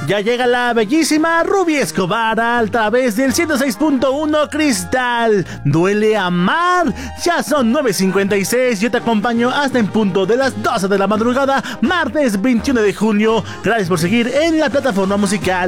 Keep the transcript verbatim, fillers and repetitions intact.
Ya llega la bellísima Rubí Escobar a través del ciento seis punto uno Cristal. Duele amar. Ya son nueve cincuenta y seis. Yo te acompaño hasta en punto de las doce de la madrugada, martes veintiuno de junio. Gracias por seguir en la plataforma musical